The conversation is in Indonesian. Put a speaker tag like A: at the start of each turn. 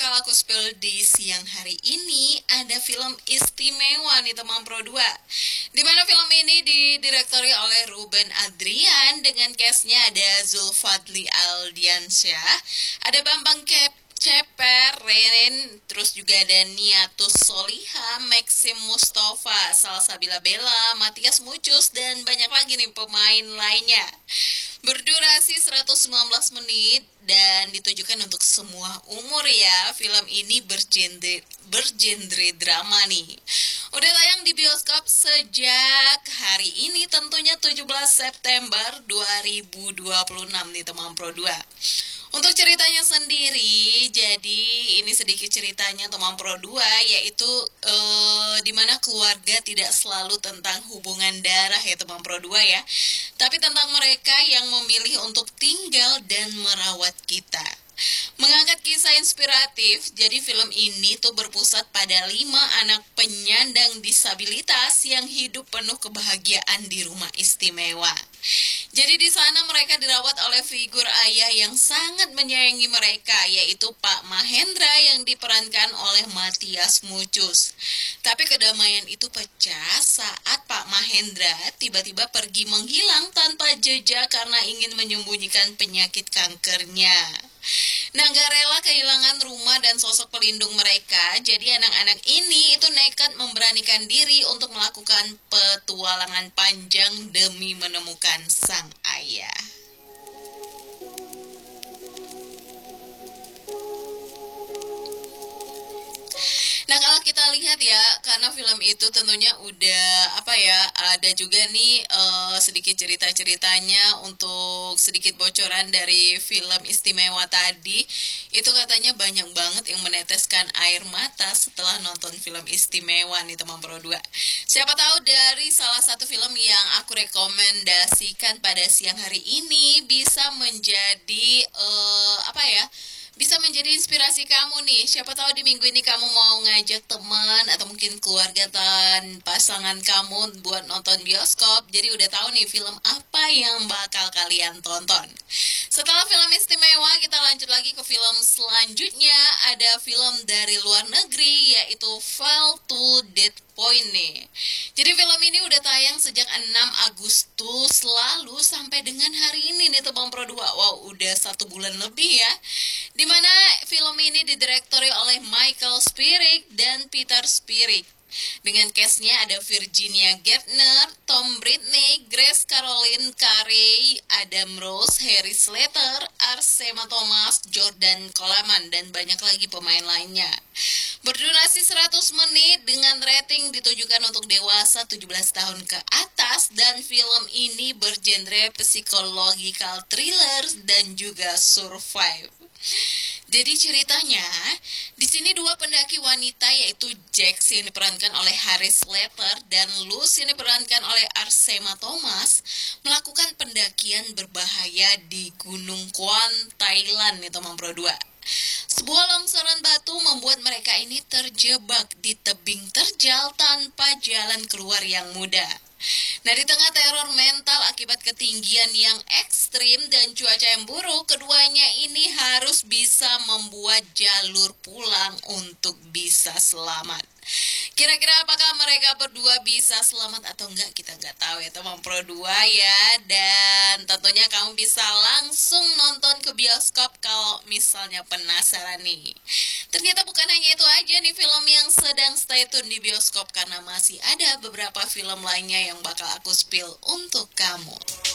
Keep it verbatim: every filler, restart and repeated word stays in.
A: bakal aku spill di siang hari ini ada film istimewa nih teman Pro dua. Dimana film ini didirektori oleh Ruben Adrian dengan castnya ada Zulfadli Aldiansyah, ada Bambang Kep Ceper, Renin, terus juga ada Niatus Soliha, Maxim Mustafa, Salsabila Bella, Matias Mucus, dan banyak lagi nih pemain lainnya. Berdurasi seratus sembilan belas menit dan ditujukan untuk semua umur ya. Film ini bergenre, bergenre drama nih. Udah tayang di bioskop sejak hari ini tentunya tujuh belas September dua ribu dua puluh enam nih teman Pro dua. Untuk ceritanya sendiri, jadi ini sedikit ceritanya teman Pro dua, yaitu eh, dimana keluarga tidak selalu tentang hubungan darah ya teman Pro dua ya, tapi tentang mereka yang memilih untuk tinggal dan merawat kita. Mengangkat kisah inspiratif, jadi film ini tuh berpusat pada lima anak penyandang disabilitas yang hidup penuh kebahagiaan di rumah istimewa. Jadi di sana mereka dirawat oleh figur ayah yang sangat menyayangi mereka, yaitu Pak Mahendra yang diperankan oleh Matias Mucus. Tapi kedamaian itu pecah saat Pak Mahendra tiba-tiba pergi menghilang tanpa jejak karena ingin menyembunyikan penyakit kankernya. Nah, gak rela kehilangan rumah dan sosok pelindung mereka, jadi anak-anak ini itu nekat memberanikan diri untuk melakukan petualangan panjang demi menemukan sang ayah. Nah, kalau kita lihat ya, karena film itu tentunya udah apa ya, ada juga nih uh, sedikit cerita-ceritanya untuk sedikit bocoran dari film istimewa tadi. Itu katanya banyak banget yang meneteskan air mata setelah nonton film istimewa nih teman Pro dua. Siapa tahu dari salah satu film yang aku rekomendasikan pada siang hari ini bisa menjadi uh, apa ya, bisa menjadi inspirasi kamu nih. Siapa tahu di minggu ini kamu mau ngajak teman atau mungkin keluarga dan pasangan kamu buat nonton bioskop. Jadi udah tahu nih film apa yang bakal kalian tonton. Setelah film istimewa, kita lanjut lagi ke film selanjutnya. Ada film dari luar negeri, yaitu Fall to Dead Point nih. Jadi film ini udah tayang sejak enam Agustus lalu sampai dengan hari ini nih teman Pro dua. Wow, udah satu bulan lebih ya. Dimana film ini didirektori oleh Michael Spirig dan Peter Spirig. Dengan castnya ada Virginia Gardner, Tom Britney, Grace Caroline Carey, Adam Rose, Harry Slater, Arsema Thomas, Jordan Coleman, dan banyak lagi pemain lainnya. Berdurasi seratus menit dengan rating ditujukan untuk dewasa tujuh belas tahun ke atas, dan film ini bergenre psychological thriller dan juga survive. Jadi ceritanya, di sini dua pendaki wanita yaitu Jax yang diperankan oleh Harry Slater dan Luz yang diperankan oleh Arsema Thomas melakukan pendakian berbahaya di Gunung Kwan, Thailand nih teman Pro dua. Sebuah longsoran batu membuat mereka ini terjebak di tebing terjal tanpa jalan keluar yang mudah. Nah, di tengah teror mental akibat ketinggian yang ekstrim dan cuaca yang buruk, keduanya ini harus bisa membuat jalur pulang untuk bisa selamat. Kira-kira apakah mereka berdua bisa selamat atau enggak, kita nggak tahu ya teman Pro dua ya. Dan tentunya kamu bisa langsung nonton ke bioskop kalau misalnya penasaran nih. Ternyata bukan hanya itu aja nih film yang sedang stay tune di bioskop, karena masih ada beberapa film lainnya yang bakal aku spill untuk kamu.